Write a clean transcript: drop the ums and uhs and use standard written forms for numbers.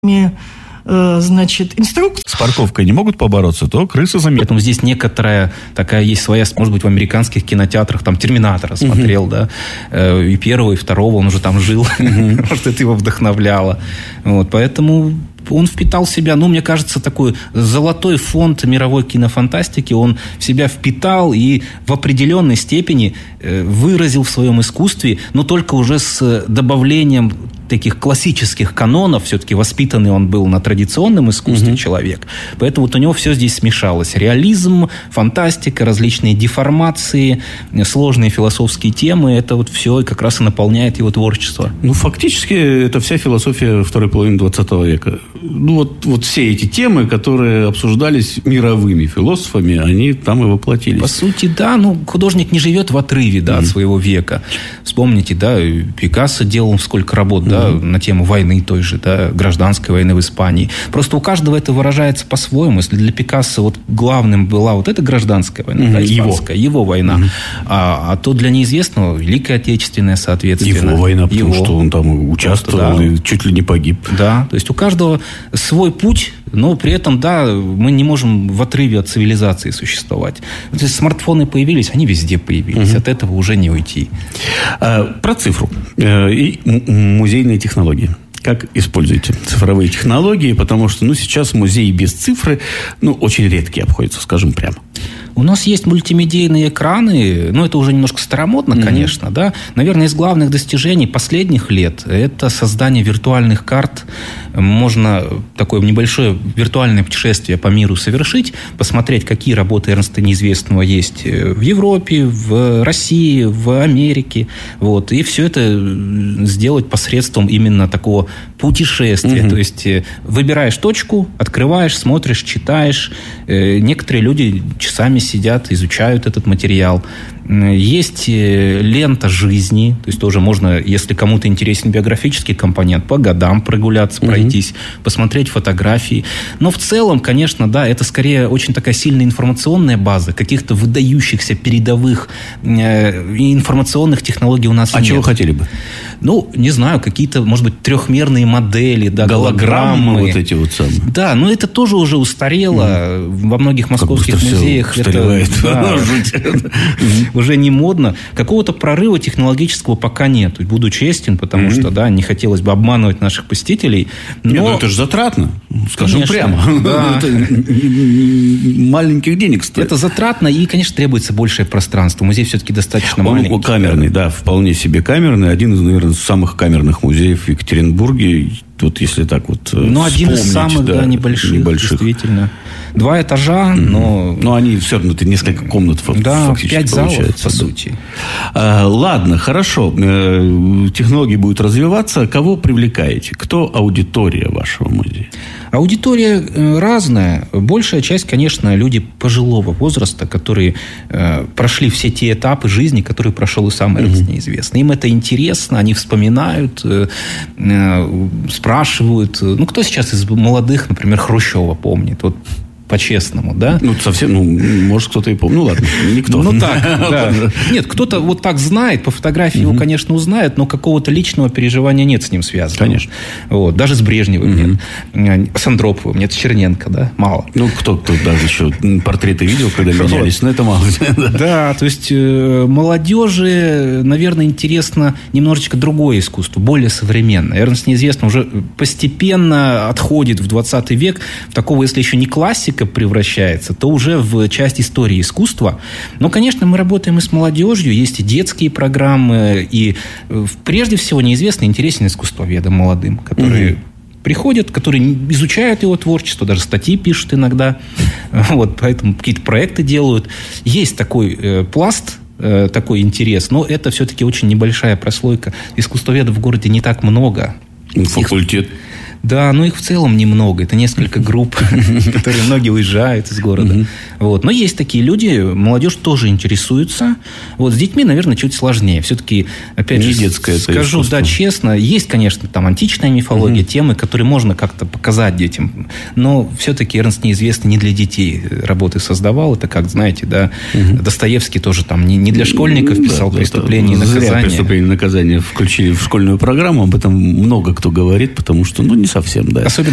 значит, инструкции. С парковкой не могут побороться, то крысы заметят. Поэтому здесь некоторая такая есть своя, может быть, в американских кинотеатрах, там, «Терминатора» смотрел, да, и первого, и второго, он уже там жил, может, это его вдохновляло. Вот, поэтому он впитал в себя, мне кажется, такой золотой фонд мировой кинофантастики, он в себя впитал и в определенной степени выразил в своем искусстве, но только уже с добавлением таких классических канонов, все-таки воспитанный он был на традиционном искусстве человек, поэтому вот у него все здесь смешалось. Реализм, фантастика, различные деформации, сложные философские темы, это вот все как раз и наполняет его творчество. Фактически, это вся философия второй половины 20 века. Вот все эти темы, которые обсуждались мировыми философами, они там и воплотились. По сути, да, художник не живет в отрыве, от своего века. Вспомните, Пикассо делал сколько работ, на тему войны той же, гражданской войны в Испании. Просто у каждого это выражается по-своему. Если для Пикассо вот главным была вот эта гражданская война, его война, а то для неизвестного Великая Отечественная, соответственно. Его война, потому что он там участвовал и чуть ли не погиб. Да, то есть у каждого свой путь, но при этом, мы не можем в отрыве от цивилизации существовать. Вот если смартфоны появились, они везде появились. От этого уже не уйти. Про цифру и музейные технологии. Как используете цифровые технологии? Потому что, сейчас музей без цифры, очень редкие обходятся, скажем прямо. У нас есть мультимедийные экраны, это уже немножко старомодно, конечно, Наверное, из главных достижений последних лет – это создание виртуальных карт. Можно такое небольшое виртуальное путешествие по миру совершить, посмотреть, какие работы Эрнста Неизвестного есть в Европе, в России, в Америке. И все это сделать посредством именно такого путешествия. То есть, выбираешь точку, открываешь, смотришь, читаешь. Некоторые люди часами сидят, изучают этот материал. Есть лента жизни, то есть тоже можно, если кому-то интересен биографический компонент, по годам прогуляться, пройтись, посмотреть фотографии. Но в целом, конечно, это скорее очень такая сильная информационная база, каких-то выдающихся передовых информационных технологий у нас нет. А чего хотели бы? Не знаю, какие-то, может быть, трехмерные модели, голограммы. Вот эти вот самые. Да, но это тоже уже устарело. Во многих московских музеях это уже не модно. Какого-то прорыва технологического пока нет. Буду честен, потому что, не хотелось бы обманывать наших посетителей. Но это же затратно, скажем прямо. Да. Это маленьких денег стоит. Это затратно и, конечно, требуется большее пространство. Музей все-таки достаточно маленький. Камерный, вполне себе камерный. Один из, наверное, самых камерных музеев в Екатеринбурге. Если так один из самых небольших, действительно. 2 этажа, но они все равно, это несколько комнат фактически 5 залов, получается. по сути. Ладно, хорошо. Технологии будут развиваться. Кого привлекаете? Кто аудитория вашего музея? Аудитория разная. Большая часть, конечно, люди пожилого возраста, которые прошли все те этапы жизни, которые прошел и сам Эрнст Неизвестный. Им это интересно, они вспоминают, спрашивают. Кто сейчас из молодых, например, Хрущева помнит? По-честному, совсем, может, кто-то и помнит. Ладно, никто. Нет, кто-то так знает, по фотографии его, конечно, узнает, но какого-то личного переживания нет с ним связано. Конечно. Даже с Брежневым нет. С Андроповым нет, с Черненко, мало. Кто даже еще портреты видел, когда менялись, но это мало. Да, то есть, молодежи, наверное, интересно немножечко другое искусство, более современное. Эрнст Неизвестный уже постепенно отходит в 20 век в такого, если еще не классика, превращается, то уже в часть истории искусства. Но, конечно, мы работаем и с молодежью, есть и детские программы, и прежде всего Неизвестный интересен искусствоведам молодым, которые приходят, которые изучают его творчество, даже статьи пишут иногда, поэтому какие-то проекты делают. Есть такой пласт, такой интерес, но это все-таки очень небольшая прослойка. Искусствоведов в городе не так много. Факультет. Да, их в целом немного. Это несколько групп, которые многие уезжают из города. Но есть такие люди, молодежь тоже интересуется. С детьми, наверное, чуть сложнее. Все-таки, опять же, скажу, честно, есть, конечно, там античная мифология, темы, которые можно как-то показать детям. Но все-таки Эрнст Неизвестный не для детей работы создавал. Это, как знаете, Достоевский тоже там не для школьников писал «Преступление и наказание». Зря «Преступление и наказание» включили в школьную программу. Об этом много кто говорит, потому что, не совсем, Особенно